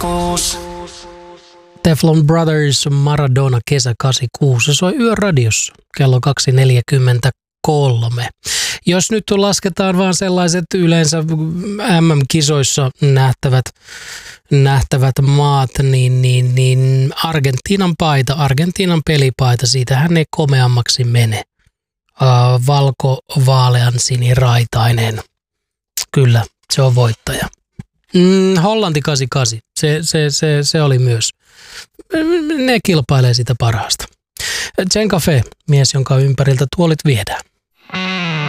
Teflon Brothers, Maradona, kesä 86. Se soi Yöradiossa kello 2.43. Jos nyt lasketaan vaan sellaiset yleensä MM-kisoissa nähtävät maat, niin Argentiinan paita, Argentiinan pelipaita, siitähän ei komeammaksi mene. Valko-vaalean siniraitainen. Kyllä, se on voittaja. Hollanti 88, se oli myös. Ne kilpailee sitä parhaasta. Jen Cafe, mies, jonka ympäriltä tuolit viedään.